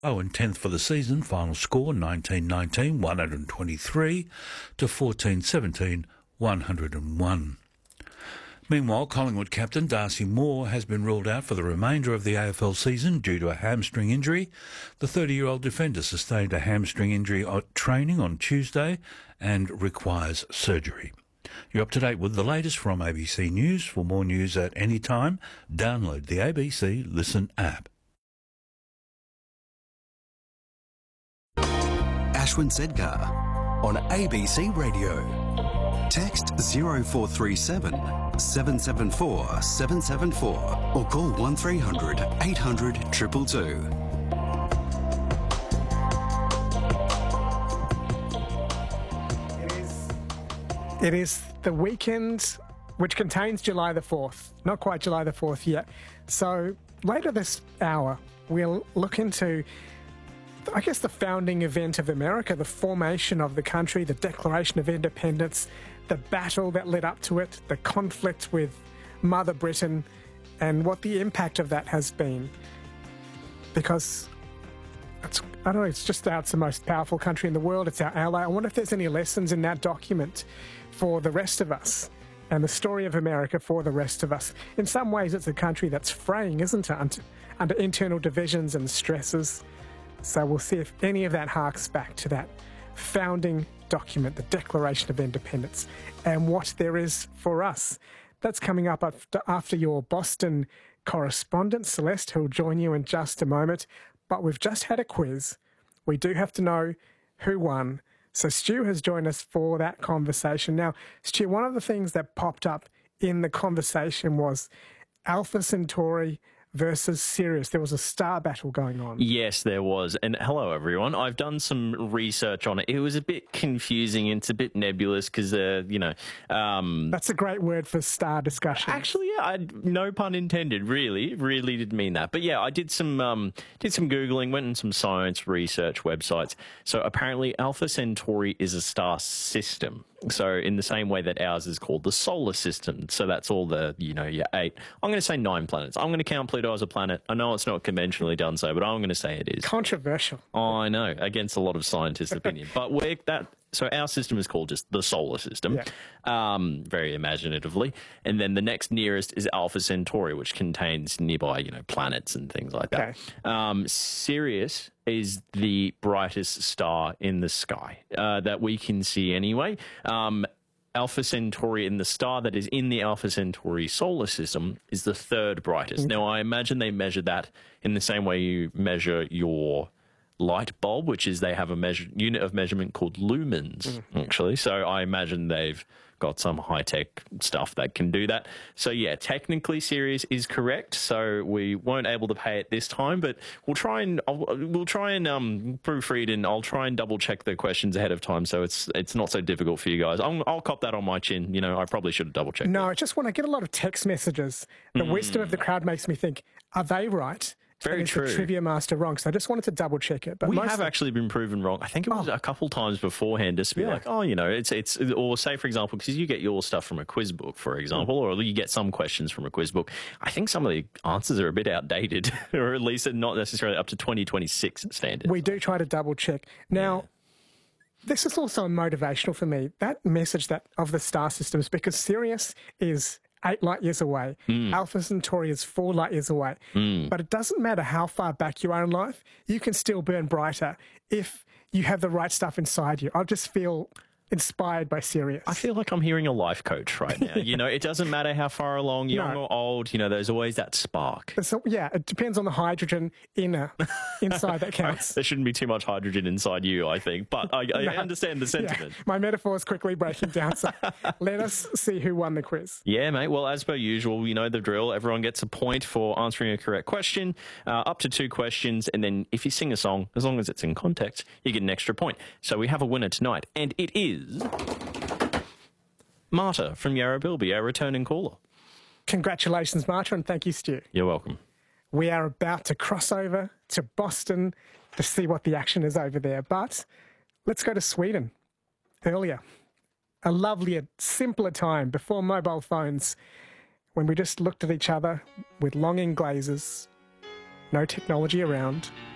Oh, and 10th for the season, final score 19-19, 123 to 14-17, 101. Meanwhile, Collingwood captain Darcy Moore has been ruled out for the remainder of the AFL season due to a hamstring injury. The 30-year-old defender sustained a hamstring injury at training on Tuesday and requires surgery. You're up to date with the latest from ABC News. For more news at any time, download the ABC Listen app. Ashwin Sedgar on ABC Radio. Text 0437 774 774 or call 1300 800 222. It is the weekend which contains July the 4th. Not quite July the 4th yet. So later this hour, we'll look into, I guess, the founding event of America, the formation of the country, the Declaration of Independence, the battle that led up to it, the conflict with Mother Britain, and what the impact of that has been. Because, it's just it's the most powerful country in the world. It's our ally. I wonder if there's any lessons in that document for the rest of us, and the story of America for the rest of us. In some ways, it's a country that's fraying, isn't it, under internal divisions and stresses. So we'll see if any of that harks back to that founding document, the Declaration of Independence, and what there is for us. That's coming up after your Boston correspondent, Celeste, who'll join you in just a moment. But we've just had a quiz. We do have to know who won. So Stu has joined us for that conversation. Now, Stu, one of the things that popped up in the conversation was Alpha Centauri versus Sirius. There was a star battle going on. Yes, there was. And hello, everyone. I've done some research on it. It was a bit confusing. It's a bit nebulous because, That's a great word for star discussion. Actually, yeah, no pun intended, really did mean that. But yeah, I did some Googling, went on some science research websites. So apparently Alpha Centauri is a star system. So in the same way that ours is called the solar system. So that's all the, your 8, I'm going to say 9 planets. I'm going to count Pluto as a planet. I know it's not conventionally done so, but I'm going to say it is. Controversial. I know, against a lot of scientists' opinion. But so our system is called just the solar system, very imaginatively. And then the next nearest is Alpha Centauri, which contains nearby, planets and things like that. Okay. Sirius is the brightest star in the sky that we can see anyway. Alpha Centauri, and the star that is in the Alpha Centauri solar system, is the third brightest. Now, I imagine they measure that in the same way you measure your light bulb, which is they have a unit of measurement called lumens, actually. So I imagine they've got some high-tech stuff that can do that. So yeah, technically Sirius is correct. So we weren't able to pay it this time, but we'll try and proofread, and I'll try and double-check the questions ahead of time, so it's not so difficult for you guys. I'll cop that on my chin. I probably should have double-checked. No, I just want to get a lot of text messages. The wisdom of the crowd makes me think, are they right? Very true. The Trivia Master wrong, so I just wanted to double check it. But we have actually been proven wrong. I think it was a couple times beforehand, just to be like, it's or say, for example, because you get your stuff from a quiz book, for example, or you get some questions from a quiz book. I think some of the answers are a bit outdated, or at least not necessarily up to 2026 standards. We do try to double check. Now, this is also motivational for me, that message of the star systems, because Sirius is 8 light years away. Alpha Centauri is 4 light years away. But it doesn't matter how far back you are in life, you can still burn brighter if you have the right stuff inside you. I just feel inspired by Sirius. I feel like I'm hearing a life coach right now. It doesn't matter how far along, young or old, there's always that spark. So, yeah, it depends on the hydrogen inside that counts. There shouldn't be too much hydrogen inside you, I think, but I understand the sentiment. Yeah, my metaphor is quickly breaking down, so let us see who won the quiz. Yeah, mate. Well, as per usual, you know the drill. Everyone gets a point for answering a correct question, up to 2 questions, and then if you sing a song, as long as it's in context, you get an extra point. So we have a winner tonight, and it is Marta from Yarra Bilby, our returning caller. Congratulations, Marta, and thank you, Stu. You're welcome. We are about to cross over to Boston to see what the action is over there, but let's go to Sweden. Earlier, a lovelier, simpler time before mobile phones, when we just looked at each other with longing glazes, no technology around,